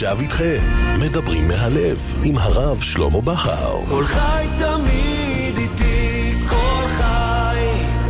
עכשיו איתכם, מדברים מהלב, עם הרב שלמה בכר. כל חי תמיד איתי, כל חי.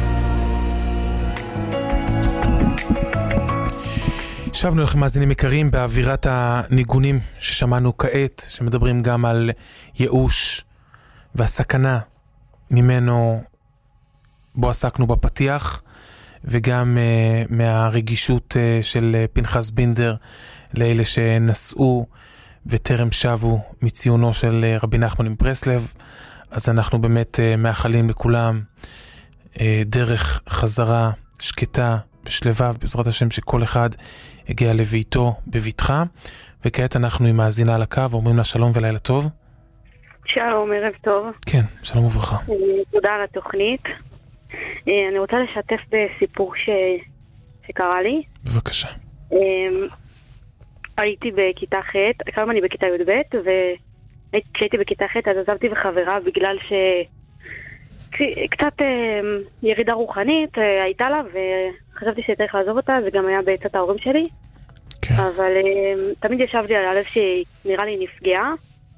שבנו לכם מאזינים יקרים באווירת הניגונים ששמענו כעת, שמדברים גם על ייאוש והסכנה ממנו בו עסקנו בפתיח, וגם מהרגישות של פנחס בינדר לאלה שנסעו וטרם שבו מציונו של רבי נחמן מברסלב. אז אנחנו באמת מאחלים לכולם דרך חזרה שקטה ושלווה, בעזרת השם שכל אחד הגיע לביתו בביטחה. וכעת אנחנו עם מאזינה על הקו, אומרים לה שלום ולילה טוב. שלום, ערב טוב. כן, שלום וברכה. תודה על התוכנית. אני רוצה לשתף בסיפור שקרה לי. בבקשה. הייתי בכיתה ח', כמה אני בכיתה י"ב, וכשהייתי בכיתה ח' אז עזבתי בחברה בגלל שקצת ירידה רוחנית הייתה לה, וחשבתי שצריך לעזוב אותה, זה גם היה בעצת ההורים שלי. כן. אבל תמיד ישבתי על הלב שנראה לי נפגעה,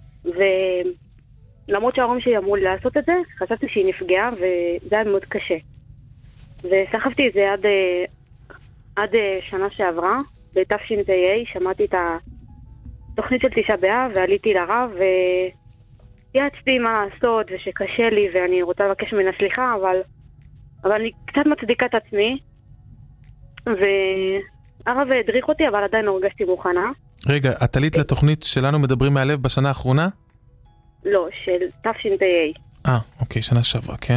ולמרות שההורים שלי אמרו לי לעשות את זה, חשבתי שהיא נפגעה, וזה היה מאוד קשה. וסחבתי את זה עד שנה שעברה, בתש"ע, שמעתי את התוכנית של תשעה באב, ועליתי לרב, ויעצתי מה לעשות, ושקשה לי, ואני רוצה לבקש ממנה סליחה, אבל אני קצת מצדיקה את עצמי, והרב הדריך אותי, אבל עדיין לא הרגשתי מוכנה. רגע, את עלית לתוכנית שלנו מדברים מהלב בשנה האחרונה? לא, של תש"ע. אוקיי, שנה שעברה, כן.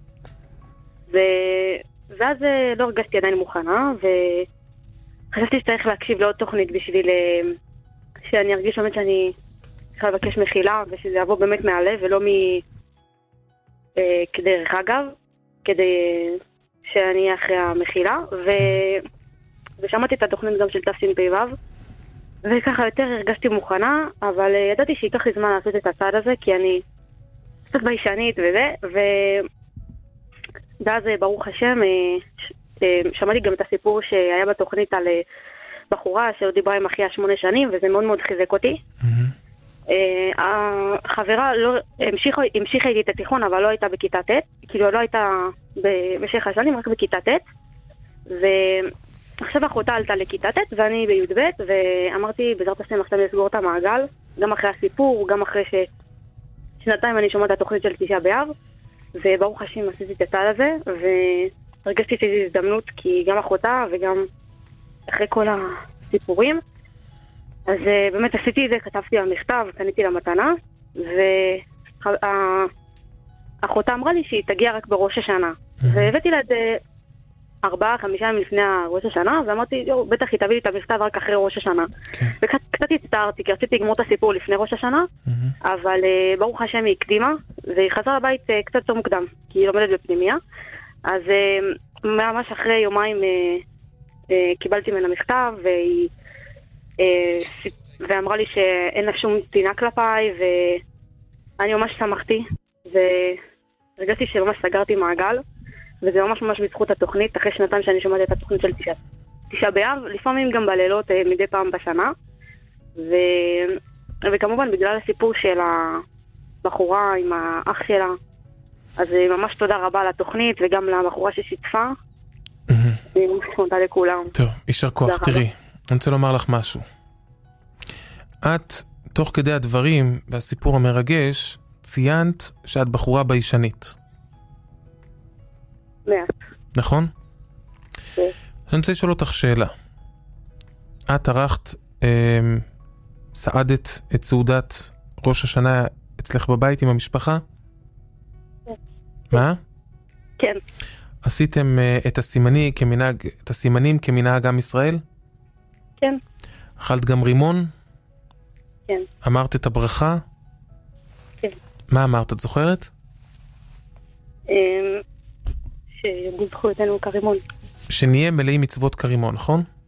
ואז לא הרגשתי עדיין מוכנה, וחשבתי שצריך להקשיב לעוד תוכנית בשביל שאני ארגיש באמת שאני צריכה לבקש מחילה, ושזה יבוא באמת מהלב ולא כדרך אגב, כדי שאני אהיה אחרי המחילה. ושמעתי את התוכנית גם של תשפ"ו, וככה יותר הרגשתי מוכנה, אבל ידעתי שייקח לי זמן לעשות את הצעד הזה, כי אני קצת ביישנית ואז ברוך השם שמעתי גם את הסיפור שהיה בתוכנית על בחורה שעוד דיברה עם אחיה 8 שנים, וזה מאוד מאוד חיזק אותי. החברה המשיכה איתי את התיכון, אבל לא הייתה בכיתה ט', כאילו לא הייתה במשך השנים, רק בכיתה ט', ועכשיו אחותה עלתה לכיתה ט' ואני בי"ב, ואמרתי בעזרת השם עכשיו לסגור את המעגל, גם אחרי הסיפור, גם אחרי שנתיים אני שומעת את התוכנית של תשעה באב, וברוך השם עשיתי את הצעד הזה, והרגשתי שזו הזדמנות, כי גם אחותה וגם אחרי כל הסיפורים, אז באמת עשיתי את זה, כתבתי לה מכתב, קניתי לה מתנה, ואחותה אמרה לי שהיא תגיע רק בראש השנה, והבאתי לה את זה 4-5 ימים לפני ראש השנה, ואמרתי, בטח היא תביא לי את המכתב רק אחרי ראש השנה. וקצת הצטערתי, כי רציתי לגמור את הסיפור לפני ראש השנה, אבל ברוך השם היא הקדימה, והיא חזרה לבית קצת יותר מוקדם, כי היא לומדת בפנימיה. אז ממש אחרי יומיים קיבלתי ממנה מכתב, ואמרה לי שאין לה שום טינה כלפיי, ואני ממש שמחתי, והרגשתי שממש סגרתי מעגל, וזה ממש ממש בזכות התוכנית, אחרי שנתיים שאני שומעת את התוכנית של תשעה באב, לפעמים גם בלילות מדי פעם בשנה, וכמובן בגלל הסיפור של הבחורה עם האח שלה, אז ממש תודה רבה לתוכנית, וגם לבחורה ששיתפה, אני ממש מודה לכולם. טוב, יישר כוח. תראי, אני רוצה לומר לך משהו. את, תוך כדי הדברים והסיפור המרגש, ציינת שאת בחורה ביישנית. נכון? כן. אני רוצה לשאול אותך שאלה. את ערכת, סעדת את סעודת ראש השנה אצלך בבית עם המשפחה? כן. מה? כן. עשיתם את הסימנים כמנהג עם ישראל? כן. אכלת גם רימון? כן. אמרת את הברכה? כן. מה אמרת, את זוכרת? שירבו זכויותינו כרימון. שנהיה מלאים מצוות כרימון, נכון?